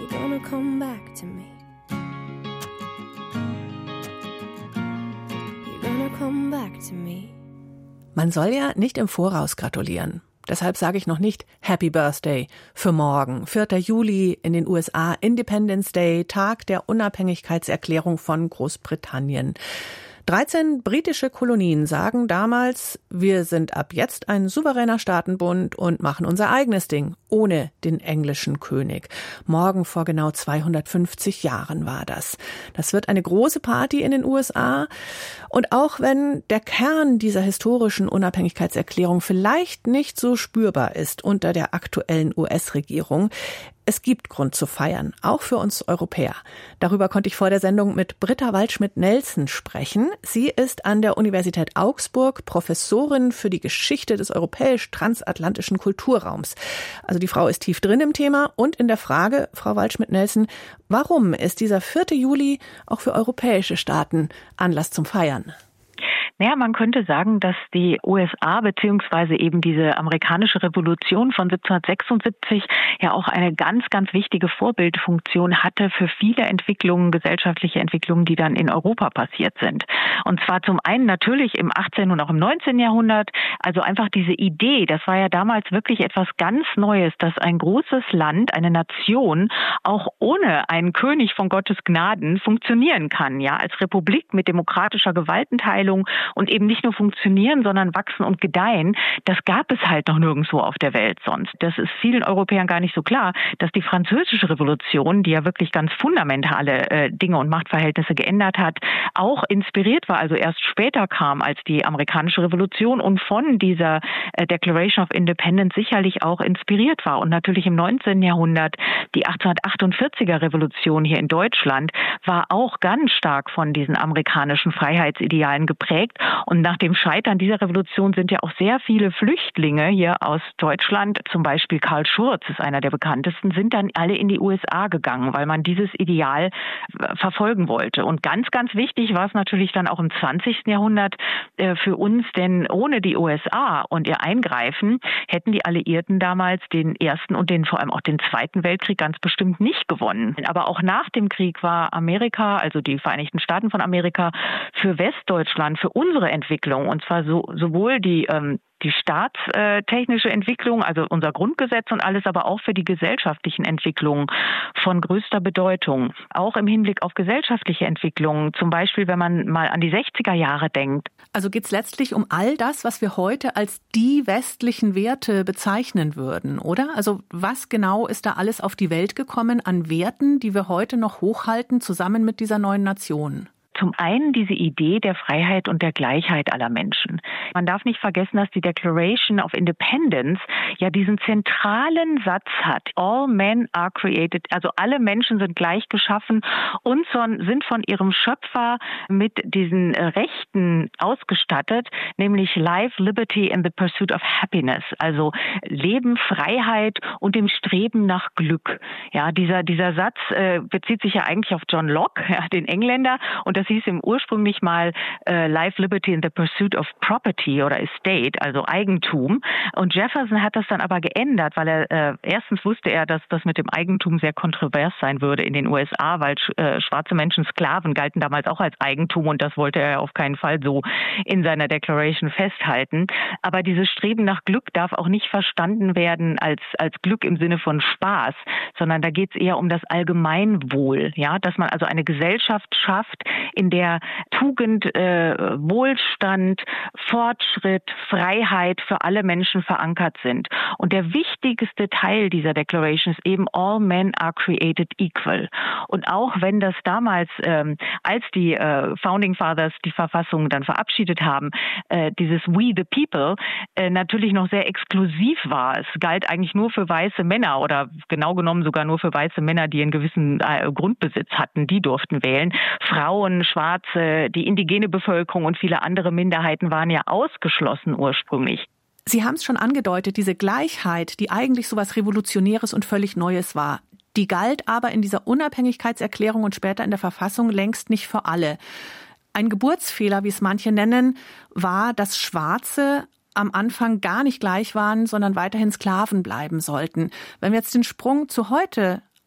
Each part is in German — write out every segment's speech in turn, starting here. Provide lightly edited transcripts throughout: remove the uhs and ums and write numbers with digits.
You're gonna come back to me. You're gonna come back to me. Man soll ja nicht im Voraus gratulieren. Deshalb sage ich noch nicht Happy Birthday für morgen, 4. Juli in den USA, Independence Day, Tag der Unabhängigkeitserklärung von Großbritannien. 13 britische Kolonien sagen damals, wir sind ab jetzt ein souveräner Staatenbund und machen unser eigenes Ding, ohne den englischen König. Morgen vor genau 250 Jahren war das. Das wird eine große Party in den USA. Und auch wenn der Kern dieser historischen Unabhängigkeitserklärung vielleicht nicht so spürbar ist unter der aktuellen US-Regierung, es gibt Grund zu feiern, auch für uns Europäer. Darüber konnte ich vor der Sendung mit Britta Waldschmidt-Nelson sprechen. Sie ist an der Universität Augsburg Professorin für die Geschichte des europäisch-transatlantischen Kulturraums. Also die Frau ist tief drin im Thema und in der Frage, Frau Waldschmidt-Nelson, warum ist dieser 4. Juli auch für europäische Staaten Anlass zum Feiern? Naja, man könnte sagen, dass die USA beziehungsweise eben diese amerikanische Revolution von 1776 ja auch eine ganz, ganz wichtige Vorbildfunktion hatte für viele Entwicklungen, gesellschaftliche Entwicklungen, die dann in Europa passiert sind. Und zwar zum einen natürlich im 18. und auch im 19. Jahrhundert, also einfach diese Idee, das war ja damals wirklich etwas ganz Neues, dass ein großes Land, eine Nation auch ohne einen König von Gottes Gnaden funktionieren kann, ja, als Republik mit demokratischer Gewaltenteilung und eben nicht nur funktionieren, sondern wachsen und gedeihen, das gab es halt noch nirgendwo auf der Welt sonst. Das ist vielen Europäern gar nicht so klar, dass die Französische Revolution, die ja wirklich ganz fundamentale Dinge und Machtverhältnisse geändert hat, auch inspiriert war, also erst später kam als die amerikanische Revolution und von dieser Declaration of Independence sicherlich auch inspiriert war. Und natürlich im 19. Jahrhundert, die 1848er Revolution hier in Deutschland, war auch ganz stark von diesen amerikanischen Freiheitsidealen geprägt. Und nach dem Scheitern dieser Revolution sind ja auch sehr viele Flüchtlinge hier aus Deutschland, zum Beispiel Karl Schurz ist einer der bekanntesten, sind dann alle in die USA gegangen, weil man dieses Ideal verfolgen wollte. Und ganz, ganz wichtig war es natürlich dann auch im 20. Jahrhundert für uns, denn ohne die USA und ihr Eingreifen hätten die Alliierten damals den Ersten und vor allem auch den Zweiten Weltkrieg ganz bestimmt nicht gewonnen. Aber auch nach dem Krieg war Amerika, also die Vereinigten Staaten von Amerika, für Westdeutschland, für unsere Entwicklung, und zwar sowohl die staatstechnische Entwicklung, also unser Grundgesetz und alles, aber auch für die gesellschaftlichen Entwicklungen von größter Bedeutung. Auch im Hinblick auf gesellschaftliche Entwicklungen, zum Beispiel, wenn man mal an die 60er Jahre denkt. Also geht es letztlich um all das, was wir heute als die westlichen Werte bezeichnen würden, oder? Also was genau ist da alles auf die Welt gekommen an Werten, die wir heute noch hochhalten, zusammen mit dieser neuen Nation? Zum einen diese Idee der Freiheit und der Gleichheit aller Menschen. Man darf nicht vergessen, dass die Declaration of Independence ja diesen zentralen Satz hat. All men are created, also alle Menschen sind gleich geschaffen und sind von ihrem Schöpfer mit diesen Rechten ausgestattet, nämlich Life, Liberty and the Pursuit of Happiness, also Leben, Freiheit und dem Streben nach Glück. Ja, dieser Satz bezieht sich ja eigentlich auf John Locke, ja, den Engländer, und das hieß im ursprünglich mal Life, Liberty and the Pursuit of Property oder Estate, also Eigentum. Und Jefferson hat das dann aber geändert, weil er erstens wusste er, dass das mit dem Eigentum sehr kontrovers sein würde in den USA, weil schwarze Menschen, Sklaven, galten damals auch als Eigentum und das wollte er auf keinen Fall so in seiner Declaration festhalten. Aber dieses Streben nach Glück darf auch nicht verstanden werden als Glück im Sinne von Spaß, sondern da geht es eher um das Allgemeinwohl, ja, dass man also eine Gesellschaft schafft, in der Tugend, Wohlstand, Fortschritt, Freiheit für alle Menschen verankert sind. Und der wichtigste Teil dieser Declaration ist eben All men are created equal. Und auch wenn das damals, als die Founding Fathers die Verfassung dann verabschiedet haben, dieses We the People natürlich noch sehr exklusiv war. Es galt eigentlich nur für weiße Männer oder genau genommen sogar nur für weiße Männer, die einen gewissen Grundbesitz hatten. Die durften wählen. Frauen, Schwarze, die indigene Bevölkerung und viele andere Minderheiten waren ja ausgeschlossen ursprünglich. Sie haben es schon angedeutet, diese Gleichheit, die eigentlich so was Revolutionäres und völlig Neues war, die galt aber in dieser Unabhängigkeitserklärung und später in der Verfassung längst nicht für alle. Ein Geburtsfehler, wie es manche nennen, war, dass Schwarze am Anfang gar nicht gleich waren, sondern weiterhin Sklaven bleiben sollten. Wenn wir jetzt den Sprung zu heute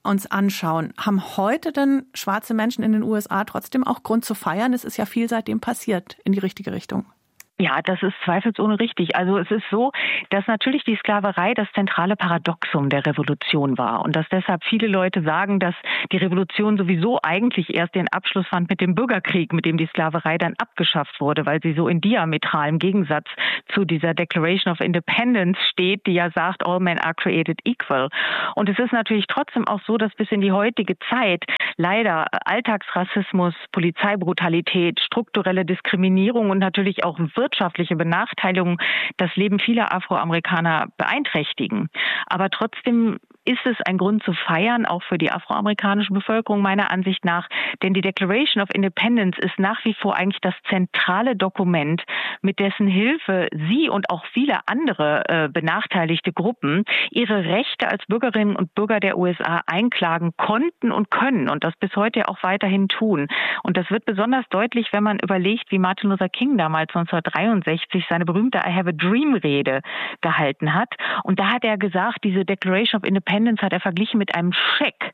uns anschauen, haben heute denn schwarze Menschen in den USA trotzdem auch Grund zu feiern? Es ist ja viel seitdem passiert in die richtige Richtung. Ja, das ist zweifelsohne richtig. Also es ist so, dass natürlich die Sklaverei das zentrale Paradoxum der Revolution war und dass deshalb viele Leute sagen, dass die Revolution sowieso eigentlich erst den Abschluss fand mit dem Bürgerkrieg, mit dem die Sklaverei dann abgeschafft wurde, weil sie so in diametralem Gegensatz zu dieser Declaration of Independence steht, die ja sagt, all men are created equal. Und es ist natürlich trotzdem auch so, dass bis in die heutige Zeit leider Alltagsrassismus, Polizeibrutalität, strukturelle Diskriminierung und natürlich auch wirtschaftliche Benachteiligung das Leben vieler Afroamerikaner beeinträchtigen. Aber trotzdem ist es ein Grund zu feiern, auch für die afroamerikanische Bevölkerung meiner Ansicht nach, denn die Declaration of Independence ist nach wie vor eigentlich das zentrale Dokument, mit dessen Hilfe sie und auch viele andere benachteiligte Gruppen ihre Rechte als Bürgerinnen und Bürger der USA einklagen konnten und können und das bis heute auch weiterhin tun. Und das wird besonders deutlich, wenn man überlegt, wie Martin Luther King damals 1963 seine berühmte I Have a Dream Rede gehalten hat. Und da hat er gesagt, diese Declaration of Independence hat er verglichen mit einem Scheck,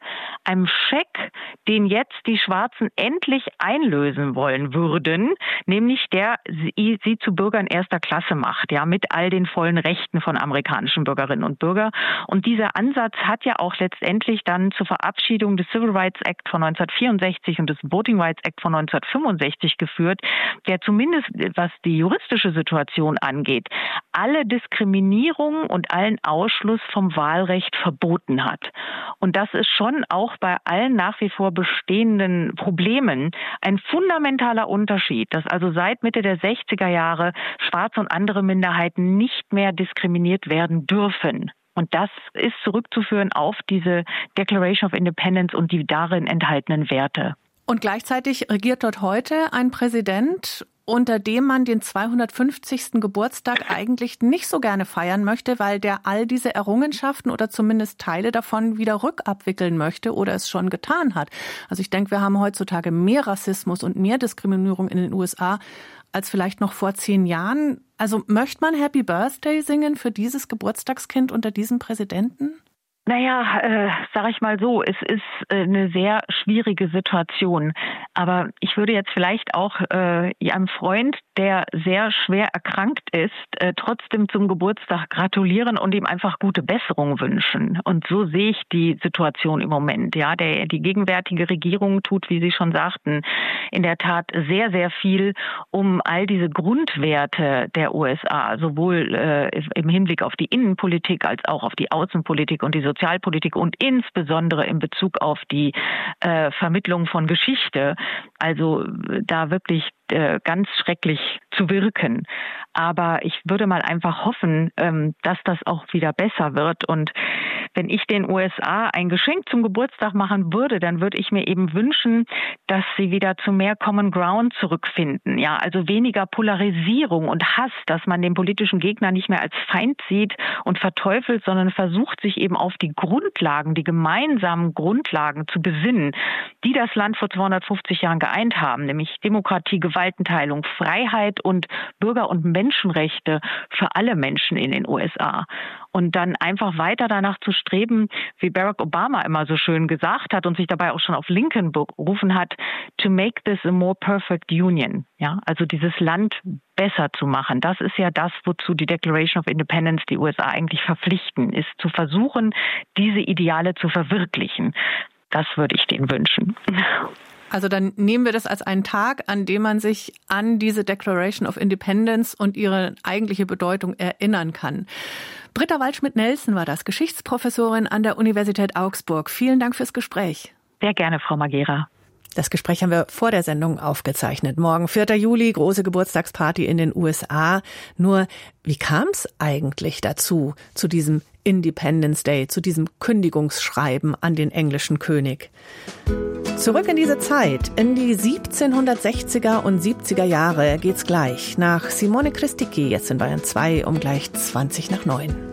den jetzt die Schwarzen endlich einlösen wollen würden, nämlich der sie zu Bürgern erster Klasse macht, ja, mit all den vollen Rechten von amerikanischen Bürgerinnen und Bürgern. Und dieser Ansatz hat ja auch letztendlich dann zur Verabschiedung des Civil Rights Act von 1964 und des Voting Rights Act von 1965 geführt, der zumindest, was die juristische Situation angeht, alle Diskriminierung und allen Ausschluss vom Wahlrecht verboten hat. Und das ist schon auch bei allen nach wie vor bestehenden Problemen ein fundamentaler Unterschied, dass also seit Mitte der 60er Jahre Schwarze und andere Minderheiten nicht mehr diskriminiert werden dürfen. Und das ist zurückzuführen auf diese Declaration of Independence und die darin enthaltenen Werte. Und gleichzeitig regiert dort heute ein Präsident, unter dem man den 250. Geburtstag eigentlich nicht so gerne feiern möchte, weil der all diese Errungenschaften oder zumindest Teile davon wieder rückabwickeln möchte oder es schon getan hat. Also ich denke, wir haben heutzutage mehr Rassismus und mehr Diskriminierung in den USA als vielleicht noch vor 10 Jahren. Also möchte man Happy Birthday singen für dieses Geburtstagskind unter diesem Präsidenten? Naja, sage ich mal so, es ist eine sehr schwierige Situation. Aber ich würde jetzt vielleicht auch einem Freund, der sehr schwer erkrankt ist, trotzdem zum Geburtstag gratulieren und ihm einfach gute Besserung wünschen. Und so sehe ich die Situation im Moment. Ja, die gegenwärtige Regierung tut, wie Sie schon sagten, in der Tat sehr, sehr viel, um all diese Grundwerte der USA, sowohl im Hinblick auf die Innenpolitik als auch auf die Außenpolitik und die Sozialpolitik und insbesondere in Bezug auf die Vermittlung von Geschichte, also da wirklich ganz schrecklich zu wirken. Aber ich würde mal einfach hoffen, dass das auch wieder besser wird. Und wenn ich den USA ein Geschenk zum Geburtstag machen würde, dann würde ich mir eben wünschen, dass sie wieder zu mehr Common Ground zurückfinden. Ja, also weniger Polarisierung und Hass, dass man den politischen Gegner nicht mehr als Feind sieht und verteufelt, sondern versucht, sich eben auf die Grundlagen, die gemeinsamen Grundlagen zu besinnen, die das Land vor 250 Jahren geeint haben, nämlich Demokratie, Gewaltenteilung, Freiheit und Bürger- und Menschenrechte für alle Menschen in den USA. Und dann einfach weiter danach zu streben, wie Barack Obama immer so schön gesagt hat und sich dabei auch schon auf Lincoln berufen hat, to make this a more perfect union. Ja, also dieses Land besser zu machen. Das ist ja das, wozu die Declaration of Independence die USA eigentlich verpflichten, ist zu versuchen, diese Ideale zu verwirklichen. Das würde ich denen wünschen. Also dann nehmen wir das als einen Tag, an dem man sich an diese Declaration of Independence und ihre eigentliche Bedeutung erinnern kann. Britta Waldschmidt-Nelson war das, Geschichtsprofessorin an der Universität Augsburg. Vielen Dank fürs Gespräch. Sehr gerne, Frau Magera. Das Gespräch haben wir vor der Sendung aufgezeichnet. Morgen, 4. Juli, große Geburtstagsparty in den USA. Nur, wie kam es eigentlich dazu, zu diesem Independence Day, zu diesem Kündigungsschreiben an den englischen König? Zurück in diese Zeit, in die 1760er und 70er Jahre geht's gleich. Nach Simone Christicchi, jetzt in Bayern 2 um gleich 20 nach 9.